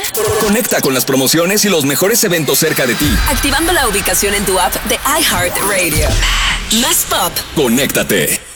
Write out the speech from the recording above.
Conecta con las promociones y los mejores eventos cerca de ti. Activando la ubicación en tu app de iHeartRadio. Más pop. Conéctate.